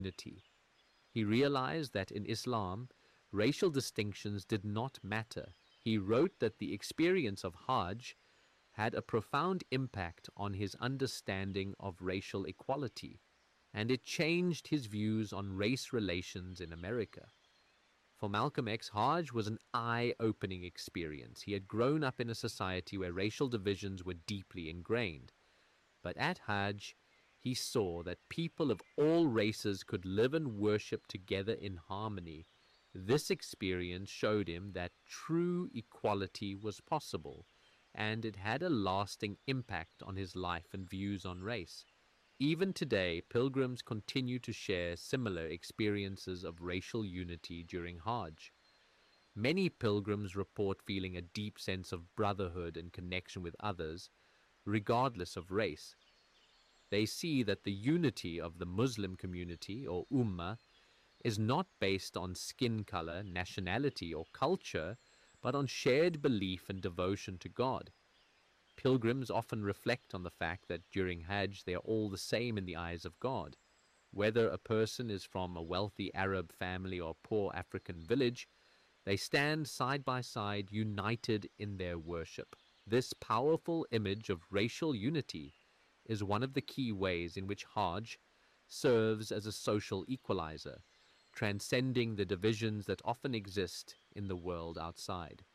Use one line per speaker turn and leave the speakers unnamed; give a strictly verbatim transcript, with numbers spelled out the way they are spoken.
unity. He realized that in Islam, racial distinctions did not matter. He wrote that the experience of Hajj had a profound impact on his understanding of racial equality, and it changed his views on race relations in America. For Malcolm X, Hajj was an eye-opening experience. He had grown up in a society where racial divisions were deeply ingrained. But at Hajj, he saw that people of all races could live and worship together in harmony. This experience showed him that true equality was possible, and it had a lasting impact on his life and views on race. Even today, pilgrims continue to share similar experiences of racial unity during Hajj. Many pilgrims report feeling a deep sense of brotherhood and connection with others, regardless of race. They see that the unity of the Muslim community, or Ummah, is not based on skin color, nationality, or culture, but on shared belief and devotion to God. Pilgrims often reflect on the fact that during Hajj they are all the same in the eyes of God. Whether a person is from a wealthy Arab family or a poor African village, they stand side by side, united in their worship. This powerful image of racial unity is one of the key ways in which Hajj serves as a social equalizer, transcending the divisions that often exist in the world outside.